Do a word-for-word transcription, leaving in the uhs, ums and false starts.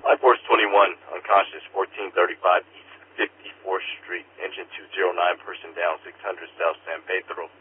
Life Force twenty-one, unconscious, fourteen thirty-five East fifty-fourth Street, engine two zero nine, person down, six hundred South San Pedro.